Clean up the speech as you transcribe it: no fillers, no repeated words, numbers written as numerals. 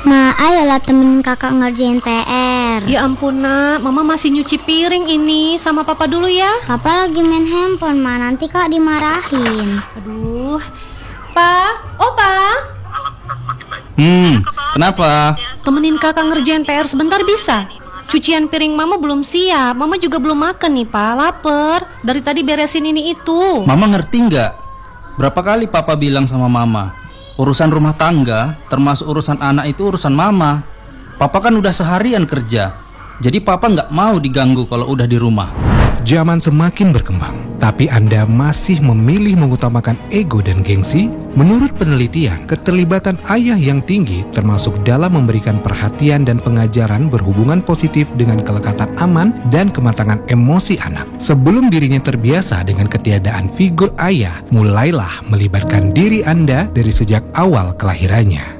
Ma, ayolah temenin kakak ngerjain PR. Ya ampun nak, mama masih nyuci piring ini. Sama papa dulu ya. Papa lagi main handphone, Ma, nanti kak dimarahin. Aduh, Pa, Pa. Kenapa? Temenin kakak ngerjain PR sebentar bisa? Cucian piring mama belum siap. Mama juga belum makan nih, Pa. Laper. Dari tadi beresin ini itu. Mama ngerti nggak? Berapa kali papa bilang sama mama, urusan rumah tangga, termasuk urusan anak itu urusan mama. Papa kan udah seharian kerja, jadi papa nggak mau diganggu kalau udah di rumah. Zaman semakin berkembang, tapi Anda masih memilih mengutamakan ego dan gengsi? Menurut penelitian, keterlibatan ayah yang tinggi termasuk dalam memberikan perhatian dan pengajaran berhubungan positif dengan kelekatan aman dan kematangan emosi anak. Sebelum dirinya terbiasa dengan ketiadaan figur ayah, mulailah melibatkan diri Anda dari sejak awal kelahirannya.